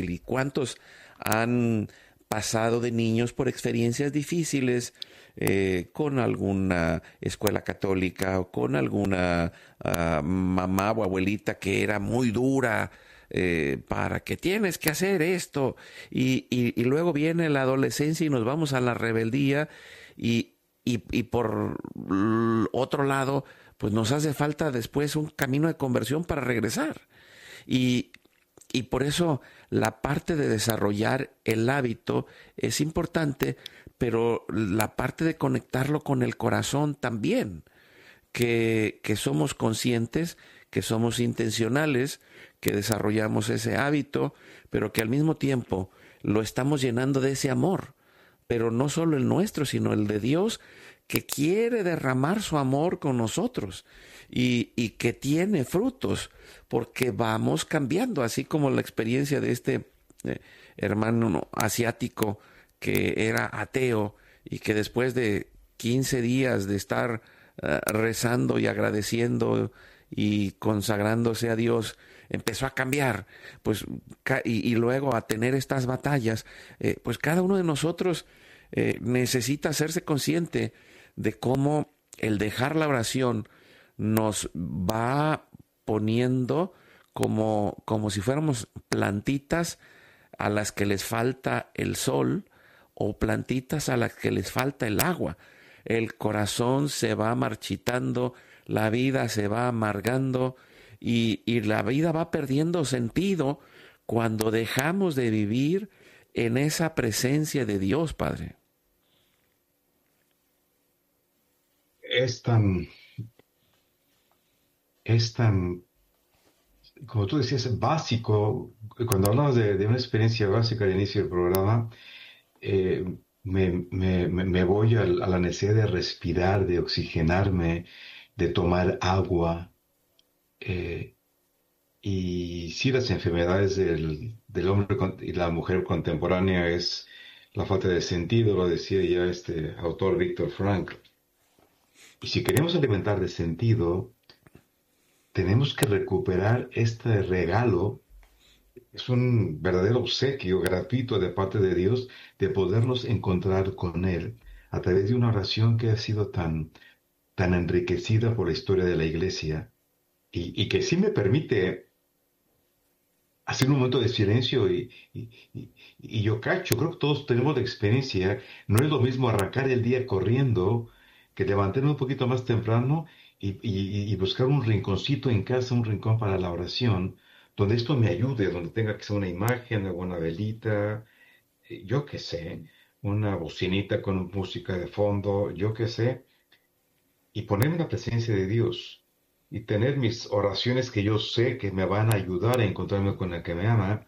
¿Y cuántos han pasado de niños por experiencias difíciles con alguna escuela católica o con alguna mamá o abuelita que era muy dura para que tienes que hacer esto y luego viene la adolescencia y nos vamos a la rebeldía y por otro lado pues nos hace falta después un camino de conversión para regresar y por eso la parte de desarrollar el hábito es importante, pero la parte de conectarlo con el corazón también, que somos conscientes, que somos intencionales, que desarrollamos ese hábito, pero que al mismo tiempo lo estamos llenando de ese amor, pero no solo el nuestro, sino el de Dios, que quiere derramar su amor con nosotros y que tiene frutos, porque vamos cambiando, así como la experiencia de este hermano asiático que era ateo y que después de 15 días de estar rezando y agradeciendo y consagrándose a Dios, empezó a cambiar, pues, y luego a tener estas batallas, pues cada uno de nosotros necesita hacerse consciente de cómo el dejar la oración nos va poniendo como si fuéramos plantitas a las que les falta el sol o plantitas a las que les falta el agua. El corazón se va marchitando, la vida se va amargando y la vida va perdiendo sentido cuando dejamos de vivir en esa presencia de Dios, Padre. Es tan, como tú decías, básico. Cuando hablamos de una experiencia básica al inicio del programa, eh, me voy a la necesidad de respirar, de oxigenarme, de tomar agua. eh, y sí, las enfermedades del hombre y la mujer contemporánea es la falta de sentido, lo decía ya este autor Viktor Frankl. Y si queremos alimentar de sentido, tenemos que recuperar este regalo. Es un verdadero obsequio gratuito de parte de Dios de podernos encontrar con Él a través de una oración que ha sido tan enriquecida por la historia de la iglesia y que sí me permite hacer un momento de silencio y yo creo que todos tenemos la experiencia. No es lo mismo arrancar el día corriendo que levantarme un poquito más temprano y buscar un rinconcito en casa, un rincón para la oración, donde esto me ayude, donde tenga que ser una imagen, alguna velita, yo qué sé, una bocinita con música de fondo, yo qué sé, y ponerme en la presencia de Dios y tener mis oraciones que yo sé que me van a ayudar a encontrarme con el que me ama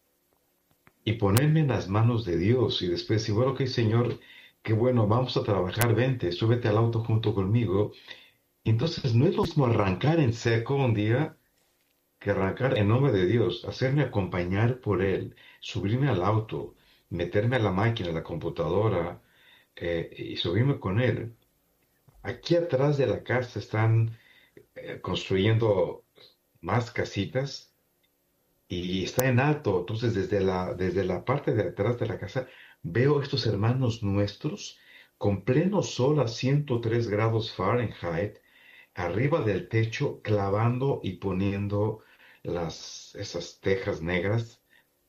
y ponerme en las manos de Dios y después decir, bueno, ok, Señor, qué bueno, vamos a trabajar, vente, súbete al auto junto conmigo. Entonces no es lo mismo arrancar en seco un día que arrancar en nombre de Dios, hacerme acompañar por Él, subirme al auto, meterme a la máquina, a la computadora y subirme con Él. Aquí atrás de la casa están construyendo más casitas y está en alto. Entonces, desde la parte de atrás de la casa, veo estos hermanos nuestros con pleno sol a 103 grados Fahrenheit, arriba del techo, clavando y poniendo esas tejas negras.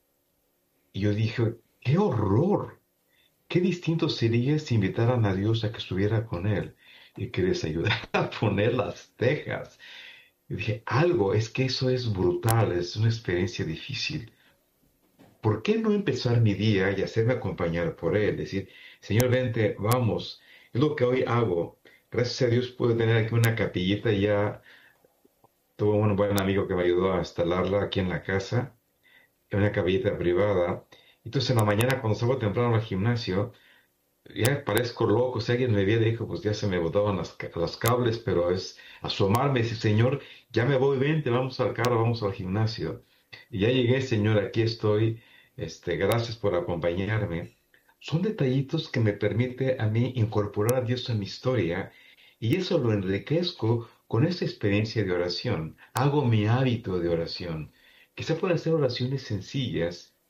Y yo dije, ¡qué horror! Qué distinto sería si invitaran a Dios a que estuviera con él y que les ayudara a poner las tejas. Y dije, algo, es que eso es brutal, es una experiencia difícil. ¿Por qué no empezar mi día y hacerme acompañar por él? Decir, Señor, vente, vamos. Es lo que hoy hago. Gracias a Dios puedo tener aquí una capillita. Ya tuve un buen amigo que me ayudó a instalarla aquí en la casa, en una capillita privada. Entonces en la mañana cuando salgo temprano al gimnasio, ya parezco loco. Si alguien me viera, dijo, pues ya se me botaban los cables, pero es asomarme y decir, Señor, ya me voy, vente, vamos al carro, vamos al gimnasio. Y ya llegué, Señor, aquí estoy. Gracias por acompañarme. Son detallitos que me permite a mí incorporar a Dios en mi historia y eso lo enriquezco con esta experiencia de oración. Hago mi hábito de oración. Quizá puedan ser oraciones sencillas,